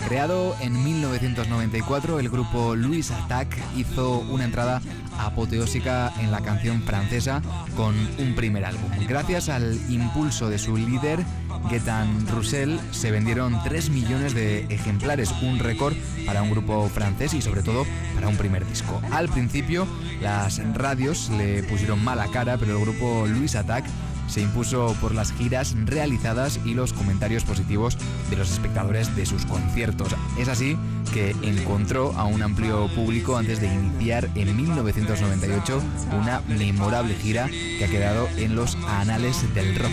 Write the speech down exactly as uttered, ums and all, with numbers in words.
Creado en mil novecientos noventa y cuatro, el grupo Louis Attaque hizo una entrada apoteósica en la canción francesa con un primer álbum. Gracias al impulso de su líder, Gaëtan Roussel, se vendieron tres millones de ejemplares, un récord para un grupo francés y sobre todo para un primer disco. Al principio las radios le pusieron mala cara, pero el grupo Louis Attaque se impuso por las giras realizadas y los comentarios positivos de los espectadores de sus conciertos. Es así que encontró a un amplio público antes de iniciar en mil novecientos noventa y ocho una memorable gira que ha quedado en los anales del rock.